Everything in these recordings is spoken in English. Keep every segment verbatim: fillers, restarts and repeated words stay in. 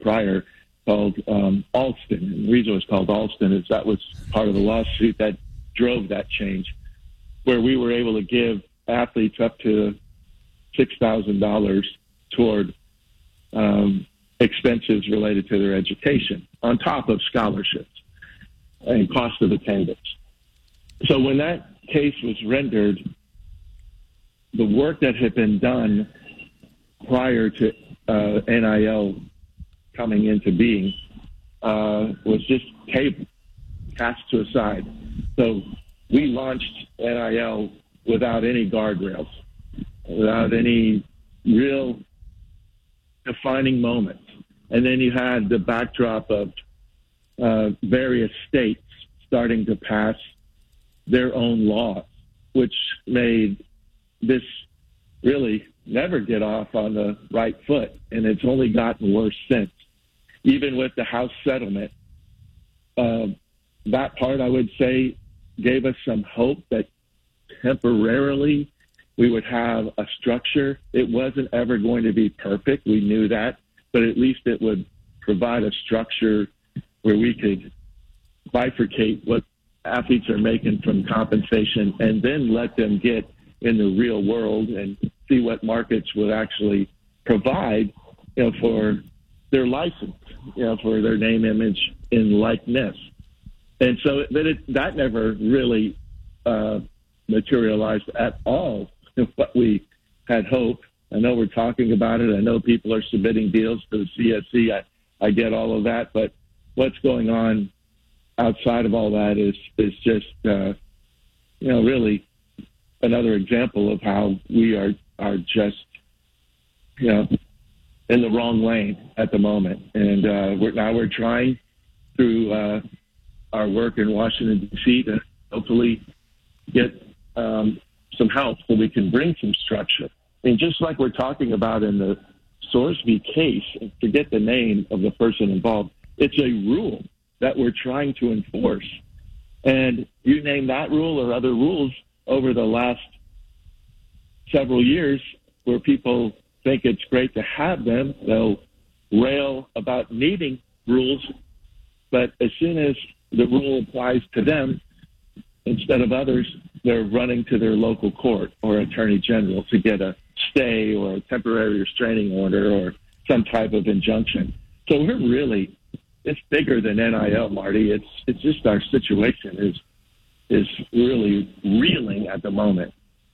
prior called um, Alston. And the reason it was called Alston is that was part of the lawsuit that drove that change, where we were able to give athletes up to six thousand dollars toward um, expenses related to their education on top of scholarships and cost of attendance. So when that case was rendered, the work that had been done prior to uh, N I L coming into being uh, was just tabled, cast to a side. So we launched N I L without any guardrails, without any real defining moments. And then you had the backdrop of uh, various states starting to pass their own laws, which made this really never get off on the right foot. And it's only gotten worse since. Even with the House settlement, uh, that part, I would say, gave us some hope that temporarily we would have a structure. It wasn't ever going to be perfect. We knew that, but at least it would provide a structure where we could bifurcate what athletes are making from compensation and then let them get in the real world and see what markets would actually provide, you know, for their license, you know, for their name, image, and likeness. And so that it, that never really uh, materialized at all what we had hoped. I know we're talking about it. I know people are submitting deals to the C S C. I, I get all of that. But what's going on outside of all that is, is just, uh, you know, really another example of how we are, are just, you know, in the wrong lane at the moment. And uh, we're, now we're trying through uh, our work in Washington, D C to hopefully get um, some help so we can bring some structure. I mean, just like we're talking about in the Sorsby case, and forget the name of the person involved, it's a rule that we're trying to enforce. And you name that rule or other rules over the last several years where people think it's great to have them, they'll rail about needing rules, but as soon as the rule applies to them, instead of others, they're running to their local court or attorney general to get a stay or a temporary restraining order or some type of injunction. So we're really, it's bigger than N I L, Marty. It's it's just our situation is is really reeling at the moment.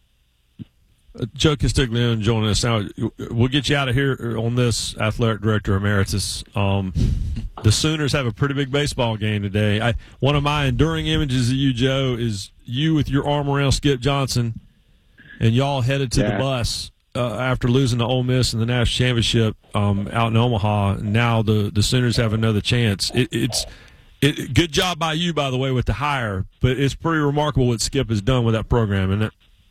Uh, Joe Castiglione joining us now. We'll get you out of here on this, Athletic Director Emeritus. Um, the Sooners have a pretty big baseball game today. I, one of my enduring images of you, Joe, is you with your arm around Skip Johnson, and y'all headed to yeah. the bus uh, after losing to Ole Miss in the national championship um, out in Omaha. Now the, the Sooners have another chance. It, it's it, good job by you, by the way, with the hire, but it's pretty remarkable what Skip has done with that program, isn't it?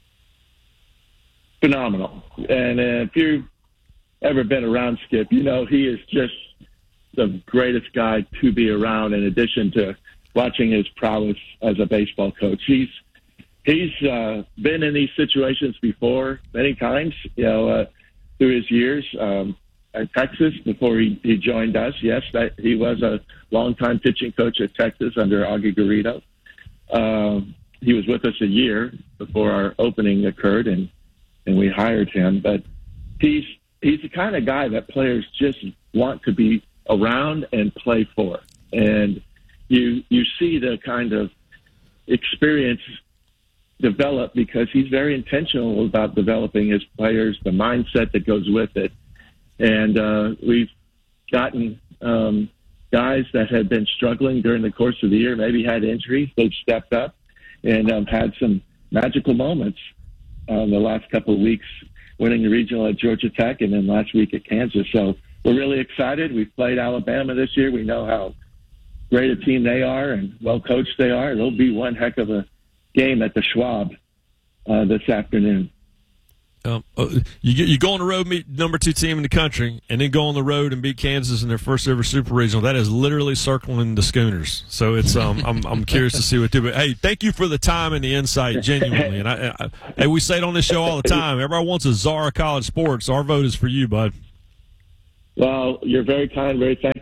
Phenomenal. And uh, if you've ever been around Skip, you know he is just the greatest guy to be around, in addition to watching his prowess as a baseball coach. He's he's uh, been in these situations before many times, you know, uh, through his years um, at Texas before he, he joined us. Yes, that, he was a longtime pitching coach at Texas under Augie Garrido. Uh, he was with us a year before our opening occurred, and and we hired him. But he's he's the kind of guy that players just want to be around and play for. And you you see the kind of experience develop because he's very intentional about developing his players, the mindset that goes with it. And uh, we've gotten um, guys that had been struggling during the course of the year, maybe had injuries. They've stepped up and um, had some magical moments um, the last couple of weeks, winning the regional at Georgia Tech and then last week at Kansas. So we're really excited. We've played Alabama this year. We know how great a team they are and well-coached they are. It'll be one heck of a game at the Schwab uh, this afternoon. Um, uh, you you go on the road, meet number two team in the country, and then go on the road and beat Kansas in their first ever Super Regional. That is literally circling the Schooners. So it's um I'm I'm curious to see what they do. But hey, thank you for the time and the insight, genuinely. And I, I, hey, we say it on this show all the time. Everybody wants a czar of college sports. Our vote is for you, bud. Well, you're very kind, very thankful.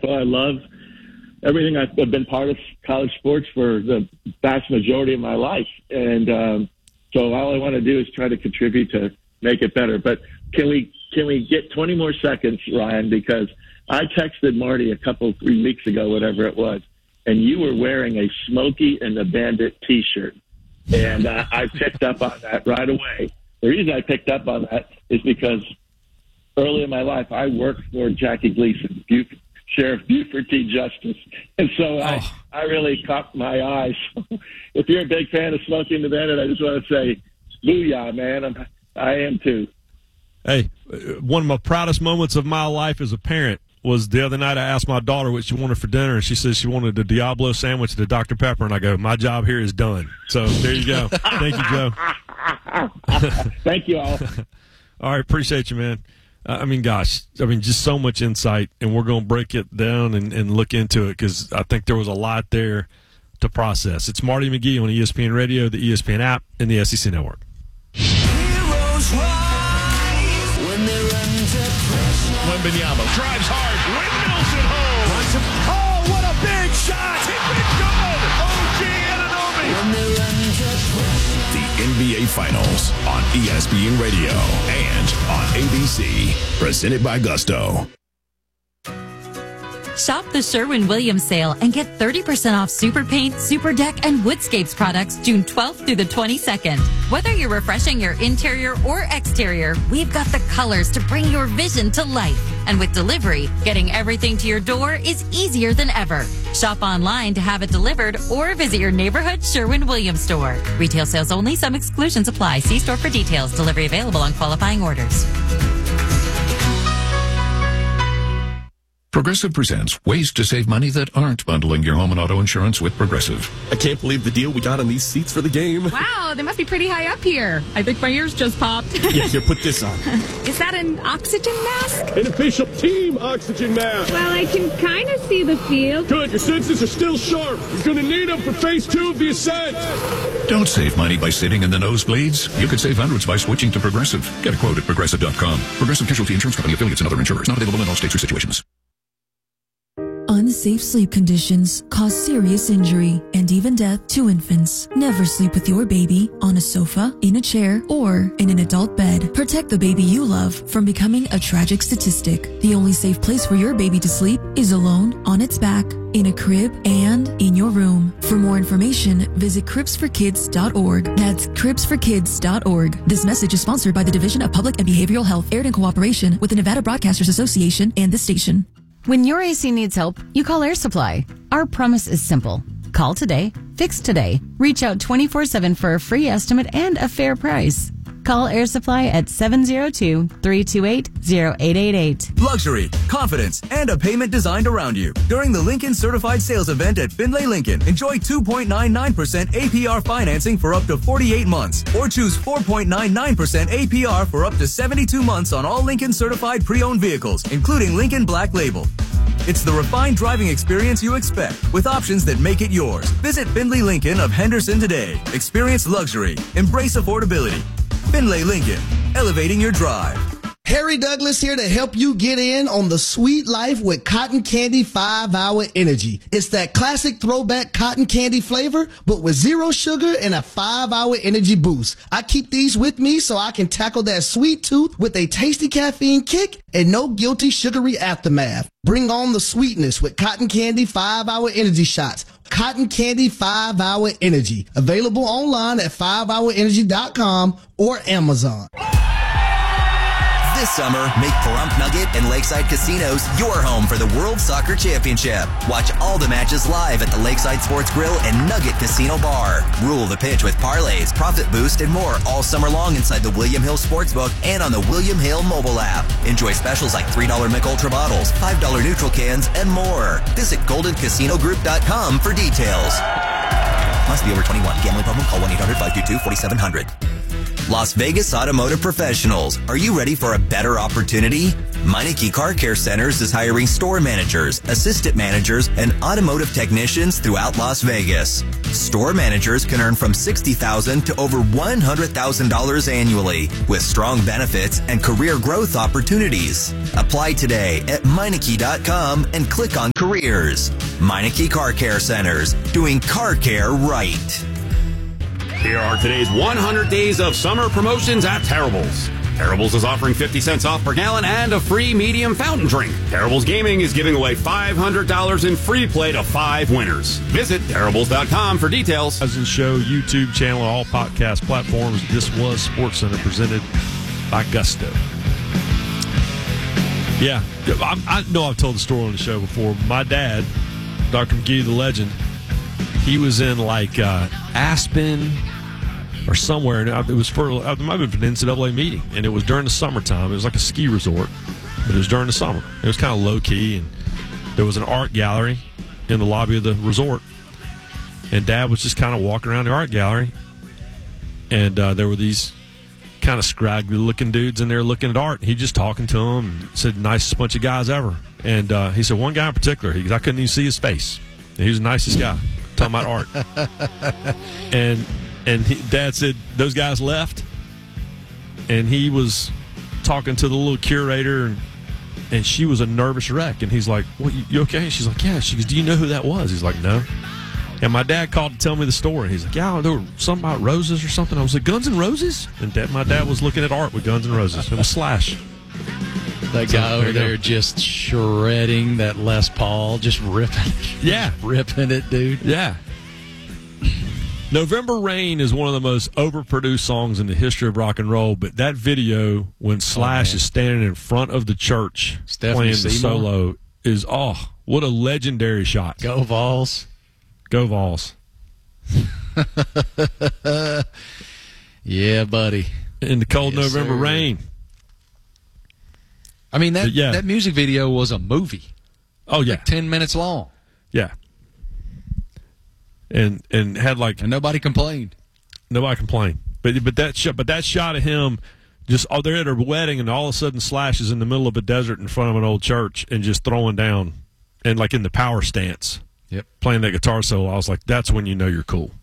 thankful. I love everything. I've been part of college sports for the vast majority of my life. And um, so all I want to do is try to contribute to make it better. But can we can we get twenty more seconds, Ryan? Because I texted Marty a couple, three weeks ago, whatever it was, and you were wearing a Smokey and the Bandit T-shirt. And uh, I picked up on that right away. The reason I picked up on that is because early in my life, I worked for Jackie Gleason, Buf- Sheriff Buford T. Justice. And so oh. I, I really caught my eye. So if you're a big fan of Smokey and the Bandit, I just want to say, booyah, man. I'm, I am too. Hey, one of my proudest moments of my life as a parent was the other night. I asked my daughter what she wanted for dinner, and she said she wanted a Diablo sandwich to Doctor Pepper, and I go, my job here is done. So there you go. Thank you, Joe. Thank you all. All right, appreciate you, man. Uh, I mean, gosh, I mean, just so much insight, and we're going to break it down and, and look into it because I think there was a lot there to process. It's Marty McGee on E S P N Radio, the E S P N app, and the S E C Network. Heroes rise when they run to pressure. Wembanyama drives hard, windmills it home. Runs him. Oh, what a big shot! It's been good. O G Anunoby. When they run to pressure. The N B A Finals on E S P N Radio and on A B C. Presented by Gusto. Shop the Sherwin-Williams sale and get thirty percent off Super Paint, Super Deck, and Woodscapes products June twelfth through the twenty-second. Whether you're refreshing your interior or exterior, we've got the colors to bring your vision to life. And with delivery, getting everything to your door is easier than ever. Shop online to have it delivered or visit your neighborhood Sherwin-Williams store. Retail sales only. Some exclusions apply. See store for details. Delivery available on qualifying orders. Progressive presents ways to save money that aren't bundling your home and auto insurance with Progressive. I can't believe the deal we got on these seats for the game. Wow, they must be pretty high up here. I think my ears just popped. Yeah, here, put this on. Is that an oxygen mask? An official team oxygen mask. Well, I can kind of see the field. Good, your senses are still sharp. You're going to need them for phase two of the ascent. Don't save money by sitting in the nosebleeds. You could save hundreds by switching to Progressive. Get a quote at Progressive dot com. Progressive Casualty Insurance Company, affiliates, and other insurers. Not available in all states or situations. Unsafe sleep conditions cause serious injury and even death to infants. Never sleep with your baby on a sofa, in a chair, or in an adult bed. Protect the baby you love from becoming a tragic statistic. The only safe place for your baby to sleep is alone, on its back, in a crib, and in your room. For more information, visit cribs for kids dot org. That's cribs for kids dot org. This message is sponsored by the Division of Public and Behavioral Health, aired in cooperation with the Nevada Broadcasters Association and this station. When your A C needs help, you call Air Supply. Our promise is simple. Call today, fix today. Reach out twenty-four seven for a free estimate and a fair price. Call Air Supply at seven zero two, three two eight, zero eight eight eight. Luxury, confidence, and a payment designed around you. During the Lincoln Certified Sales Event at Findlay Lincoln, enjoy two point nine nine percent A P R financing for up to forty-eight months, or choose four point nine nine percent A P R for up to seventy-two months on all Lincoln Certified pre-owned vehicles, including Lincoln Black Label. It's the refined driving experience you expect, with options that make it yours. Visit Findlay Lincoln of Henderson today. Experience luxury. Embrace affordability. Findlay Lincoln, elevating your drive. Harry Douglas here to help you get in on the sweet life with Cotton Candy five hour Energy. It's that classic throwback cotton candy flavor, but with zero sugar and a five hour energy boost. I keep these with me so I can tackle that sweet tooth with a tasty caffeine kick and no guilty sugary aftermath. Bring on the sweetness with Cotton Candy five hour Energy shots. Cotton Candy five hour Energy. Available online at five hour energy dot com or Amazon. This summer, make Pahrump Nugget and Lakeside Casinos your home for the World Soccer Championship. Watch all the matches live at the Lakeside Sports Grill and Nugget Casino Bar. Rule the pitch with parlays, profit boost, and more all summer long inside the William Hill Sportsbook and on the William Hill mobile app. Enjoy specials like three dollar Mick Ultra bottles, five dollar neutral cans, and more. Visit golden casino group dot com for details. Must be over twenty-one. Gambling problem? Call one eight hundred five two two four seven zero zero. Las Vegas Automotive Professionals. Are you ready for a better opportunity? Meineke Car Care Centers is hiring store managers, assistant managers, and automotive technicians throughout Las Vegas. Store managers can earn from sixty thousand dollars to over one hundred thousand dollars annually with strong benefits and career growth opportunities. Apply today at Meineke dot com and click on Careers. Meineke Car Care Centers, doing car care right. Here are today's one hundred days of summer promotions at Terrible's. Terrible's is offering fifty cents off per gallon and a free medium fountain drink. Terrible's Gaming is giving away five hundred dollars in free play to five winners. Visit Terrible's dot com for details. Cousin Show YouTube channel, all podcast platforms. This was Sports Center presented by Gusto. Yeah, I, I know I've told the story on the show before. My dad, Doctor McGee, the legend, he was in like uh, Aspen or somewhere, and it was for it might have been an N C double A meeting, and it was during the summertime. It was like a ski resort, but it was during the summer. It was kind of low key, and there was an art gallery in the lobby of the resort, and Dad was just kind of walking around the art gallery, and uh, there were these kind of scraggly looking dudes in there looking at art. He just talking to them, and said, "Nicest bunch of guys ever." And uh, he said one guy in particular, he, I couldn't even see his face. He was the nicest guy. Talking about art, and. And he, Dad said those guys left, and he was talking to the little curator, and, and she was a nervous wreck. And he's like, "What? You, you okay?" She's like, "Yeah." She goes, "Do you know who that was?" He's like, "No." And my dad called to tell me the story. He's like, "Yeah, there was something about roses or something." I was like, "Guns N' Roses?" And dad, my dad was looking at art with Guns N' Roses. It was Slash. That So, guy there over you go. there just shredding that Les Paul, just ripping, Yeah. ripping it, dude. Yeah. November Rain is one of the most overproduced songs in the history of rock and roll, but that video when Slash man. is standing in front of the church Stephanie playing the Seymour. solo is, oh, what a legendary shot. Go Vols. Go Vols. Yeah, buddy. In the cold Yes, November sir. rain. I mean, that But yeah. that music video was a movie. Oh, yeah. Like ten minutes long. Yeah. And and had like And nobody complained. nobody complained. But but that shot but that shot of him just oh they're at a wedding and all of a sudden Slash is in the middle of a desert in front of an old church and just throwing down and like in the power stance. Yep. Playing that guitar solo. I was like, that's when you know you're cool.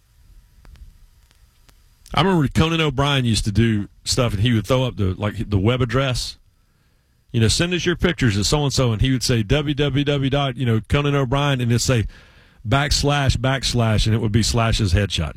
I remember Conan O'Brien used to do stuff and he would throw up the like the web address. You know, send us your pictures of so and so, and he would say www dot you know Conan O'Brien, and it'd say backslash backslash, and it would be Slash's headshot.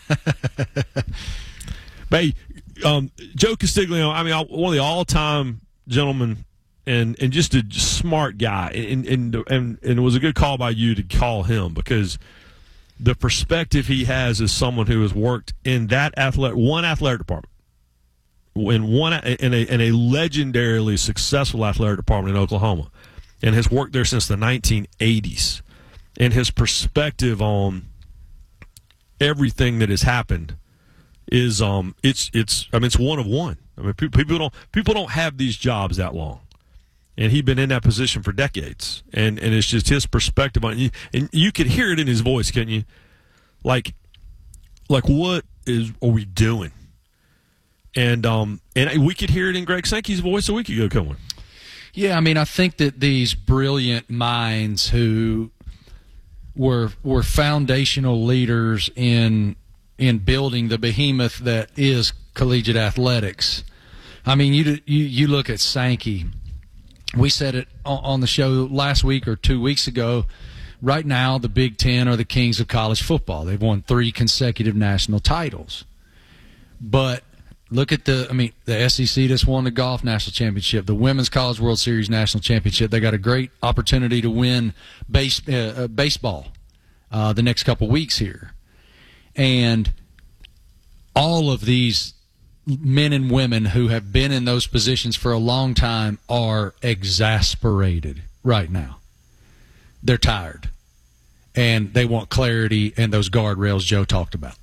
But hey, um, Joe Castiglione, I mean, one of the all-time gentlemen, and and just a smart guy, and and and, and it was a good call by you to call him because the perspective he has as someone who has worked in that athletic one athletic department. In one in a in a legendarily successful athletic department in Oklahoma, and has worked there since the nineteen eighties, and his perspective on everything that has happened is um it's it's I mean it's one of one. I mean people, people don't people don't have these jobs that long, and he'd been in that position for decades, and and it's just his perspective on it. And you could hear it in his voice, couldn't you? Like like what is are we doing? And um and we could hear it in Greg Sankey's voice a week ago, couldn't we? Yeah, I mean, I think that these brilliant minds who were were foundational leaders in in building the behemoth that is collegiate athletics. I mean, you you you look at Sankey. We said it on, on the show last week or two weeks ago. Right now, the Big Ten are the kings of college football. They've won three consecutive national titles. But look at the, I mean, the S E C just won the golf national championship, the Women's College World Series national championship. They got a great opportunity to win base, uh, uh, baseball uh, the next couple weeks here. And all of these men and women who have been in those positions for a long time are exasperated right now. They're tired. And they want clarity and those guardrails Joe talked about.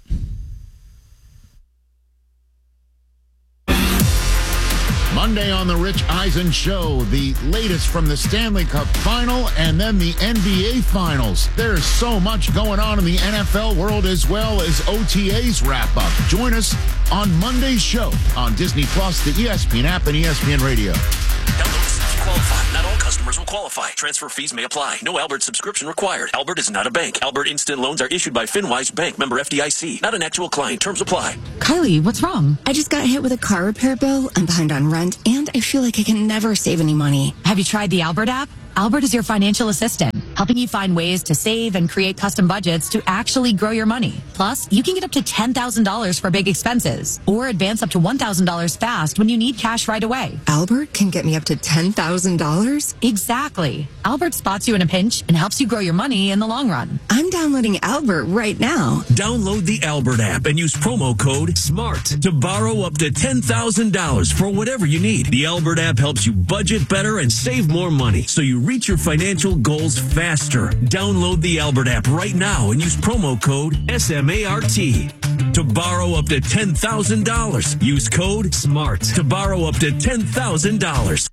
Monday on the Rich Eisen Show, the latest from the Stanley Cup Final and then the N B A Finals. There's so much going on in the N F L world as well as O T As wrap up. Join us on Monday's show on Disney Plus, the E S P N app, and E S P N Radio. Qualify. Not all customers will qualify. Transfer fees may apply. No Albert subscription required. Albert is not a bank. Albert Instant Loans are issued by FinWise Bank, member F D I C. Not an actual client. Terms apply. Kylie, what's wrong? I just got hit with a car repair bill. I'm behind on rent, and I feel like I can never save any money. Have you tried the Albert app? Albert is your financial assistant, helping you find ways to save and create custom budgets to actually grow your money. Plus, you can get up to ten thousand dollars for big expenses or advance up to one thousand dollars fast when you need cash right away. Albert can get me up to ten thousand dollars? Exactly. Albert spots you in a pinch and helps you grow your money in the long run. I'm downloading Albert right now. Download the Albert app and use promo code SMART to borrow up to ten thousand dollars for whatever you need. The Albert app helps you budget better and save more money, so you reach your financial goals faster. Download the Albert app right now and use promo code S M A R T to borrow up to ten thousand dollars. Use code SMART to borrow up to ten thousand dollars.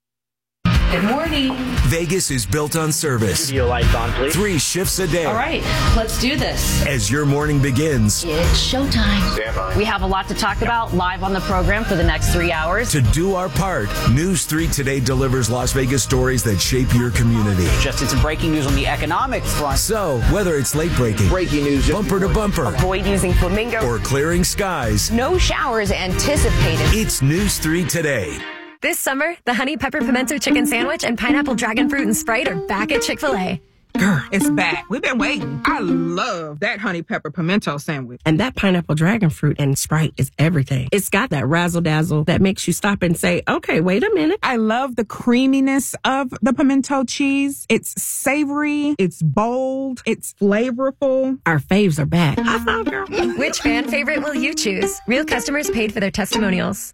Good morning. Vegas is built on service. Studio lights on, please. Three shifts a day. All right, let's do this. As your morning begins, It's showtime. Stand by. We have a lot to talk about live on the program for the next three hours. To do our part, News three Today delivers Las Vegas stories that shape your community. Just it's breaking news on the economic front. So, whether it's late breaking, breaking news, bumper to bumper, avoid using flamingo, or clearing skies, no showers anticipated. It's News three Today. This summer, the Honey Pepper Pimento Chicken Sandwich and Pineapple Dragon Fruit and Sprite are back at Chick-fil-A. Girl, it's back. We've been waiting. I love that Honey Pepper Pimento Sandwich. And that Pineapple Dragon Fruit and Sprite is everything. It's got that razzle-dazzle that makes you stop and say, okay, wait a minute. I love the creaminess of the pimento cheese. It's savory. It's bold. It's flavorful. Our faves are back. High five, girl. Which fan favorite will you choose? Real customers paid for their testimonials.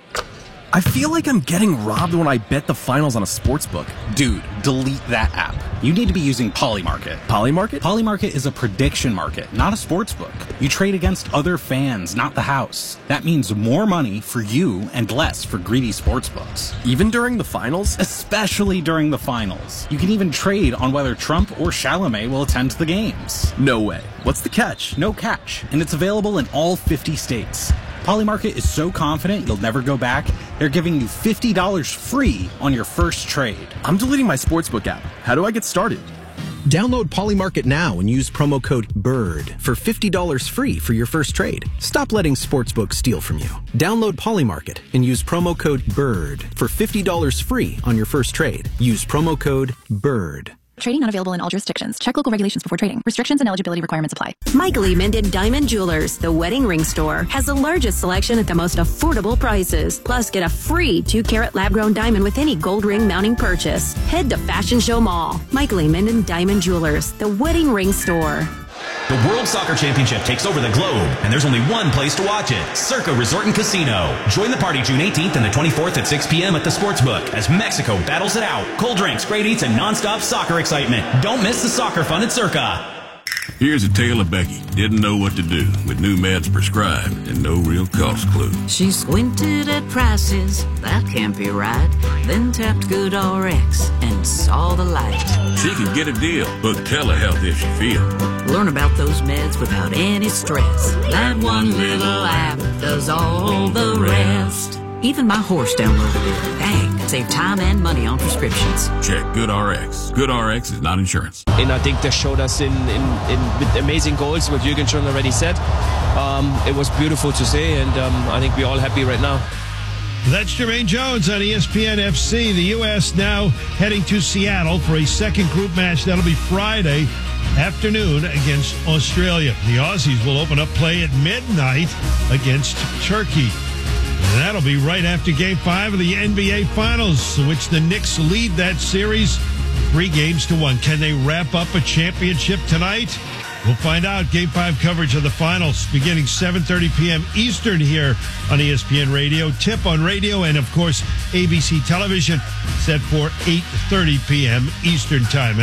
I feel like I'm getting robbed when I bet the finals on a sportsbook. Dude, delete that app. You need to be using Polymarket. Polymarket? Polymarket is a prediction market, not a sportsbook. You trade against other fans, not the house. That means more money for you and less for greedy sportsbooks. Even during the finals? Especially during the finals. You can even trade on whether Trump or Chalamet will attend the games. No way. What's the catch? No catch. And it's available in all fifty states. Polymarket is so confident you'll never go back, they're giving you fifty dollars free on your first trade. I'm deleting my sportsbook app. How do I get started? Download Polymarket now and use promo code BIRD for fifty dollars free for your first trade. Stop letting sportsbooks steal from you. Download Polymarket and use promo code BIRD for fifty dollars free on your first trade. Use promo code BIRD. Trading not available in all jurisdictions. Check local regulations before trading. Restrictions and eligibility requirements apply. Michael E. Minden Diamond Jewelers, the wedding ring store, has the largest selection at the most affordable prices. Plus, get a free two carat lab grown diamond with any gold ring mounting purchase. Head to Fashion Show Mall. Michael E. Minden Diamond Jewelers, the wedding ring store. The World Soccer Championship takes over the globe, and there's only one place to watch it, Circa Resort and Casino. Join the party June eighteenth and the twenty-fourth at six p.m. at the Sportsbook as Mexico battles it out. Cold drinks, great eats, and nonstop soccer excitement. Don't miss the soccer fun at Circa. Here's a tale of Becky. Didn't know what to do with new meds prescribed and no real cost clue. She squinted at prices, that can't be right. Then tapped GoodRx and saw the light. She could get a deal. Book telehealth if she feel. Learn about those meds without any stress. That one little app does all the rest. Even my horse downloaded it. Dang, save time and money on prescriptions. Check GoodRx. GoodRx is not insurance. And I think they showed us in, in, in with amazing goals, what Jürgen schon already said. Um, it was beautiful to see, and um, I think we're all happy right now. That's Jermaine Jones on E S P N F C. The U S now heading to Seattle for a second group match. That'll be Friday afternoon against Australia. The Aussies will open up play at midnight against Turkey. And that'll be right after Game five of the N B A Finals, which the Knicks lead that series three games to one. Can they wrap up a championship tonight? We'll find out. Game five coverage of the finals beginning seven thirty p.m. Eastern here on E S P N Radio, Tip on radio, and, of course, A B C Television set for eight thirty p.m. Eastern Time. And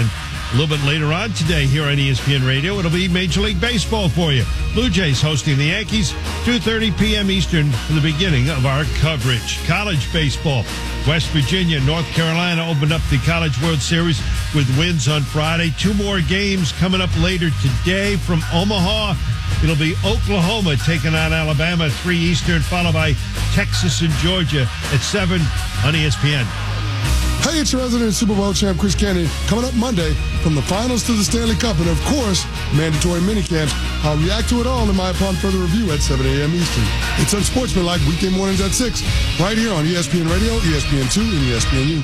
A little bit later on today here on E S P N Radio, it'll be Major League Baseball for you. Blue Jays hosting the Yankees, two thirty p.m. Eastern for the beginning of our coverage. College baseball. West Virginia, North Carolina opened up the College World Series with wins on Friday. Two more games coming up later today from Omaha. It'll be Oklahoma taking on Alabama, three Eastern, followed by Texas and Georgia at seven on E S P N. Hey, it's your resident Super Bowl champ, Chris Candy. Coming up Monday, from the finals to the Stanley Cup, and of course, mandatory minicamps. I'll react to it all in my upon further review at seven a.m. Eastern. It's Unsportsmanlike, weekday mornings at six, right here on E S P N Radio, E S P N two, and E S P N U.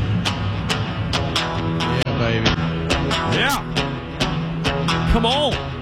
Yeah, baby. Yeah. Come on.